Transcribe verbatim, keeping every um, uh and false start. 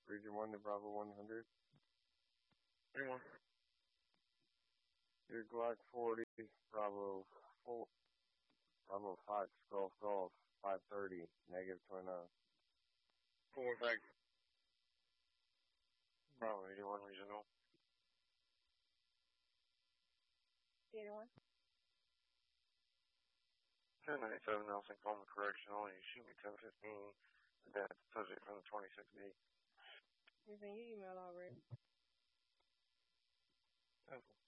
Region one to Bravo one hundred. Anyone? Your Glock forty, Bravo four, Bravo Fox, Golf Golf, five thirty, negative twenty-nine. Four, thanks. Bravo eighty-one, regional. eighty-one. ten ninety-seven, Nelson, Coleman Correctional. You shoot me ten fifteen. That's subject from the twenty-six B. You sent your email already. Simple.